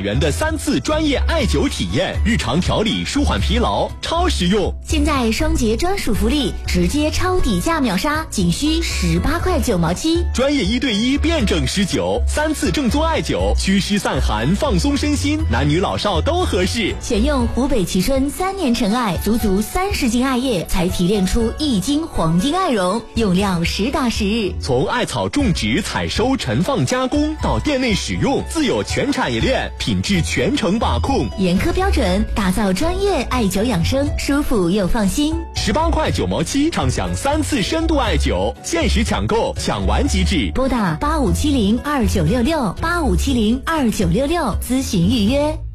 元的3次专业艾灸体验，日常调理舒缓疲劳，超实用。 现在双节专属福利，直接超底价秒杀，仅需18块9毛7。 专业1对1辩证施灸，3次正宗艾灸，祛湿散寒，放松身心，男女老少都合适。 选用湖北蕲春3年陈艾，足足30斤艾叶才提炼出1斤黄金艾绒，用料实打实。 从艾草种植、采收、陈放、加工到店内使用，自有全产业链，品质全程把控， 严苛标准，打造专业艾灸养生，舒服又放心。 18块9毛7，畅享3次深度艾灸，限时抢购，抢完即止。 拨打85702966，85702966咨询预约。